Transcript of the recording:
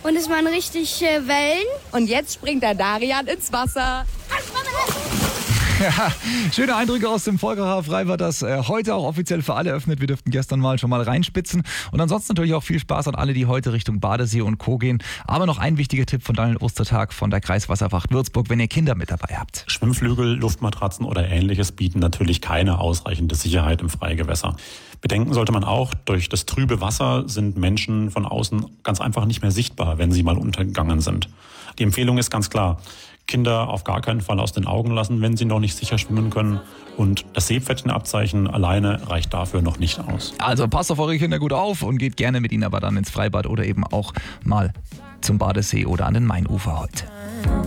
und es waren richtig Wellen. Und jetzt springt der Darian ins Wasser. Ja, schöne Eindrücke aus dem Volkeracher Freibad, das heute auch offiziell für alle öffnet. Wir dürften gestern schon mal reinspitzen. Und ansonsten natürlich auch viel Spaß an alle, die heute Richtung Badesee und Co. gehen. Aber noch ein wichtiger Tipp von Daniel Ostertag von der Kreiswasserwacht Würzburg, wenn ihr Kinder mit dabei habt. Schwimmflügel, Luftmatratzen oder Ähnliches bieten natürlich keine ausreichende Sicherheit im Freigewässer. Bedenken sollte man auch, durch das trübe Wasser sind Menschen von außen ganz einfach nicht mehr sichtbar, wenn sie mal untergegangen sind. Die Empfehlung ist ganz klar: Kinder auf gar keinen Fall aus den Augen lassen, wenn sie noch nicht sicher schwimmen können. Und das Seepferdchenabzeichen alleine reicht dafür noch nicht aus. Also passt auf eure Kinder gut auf und geht gerne mit ihnen aber dann ins Freibad oder eben auch mal zum Badesee oder an den Mainufer heute.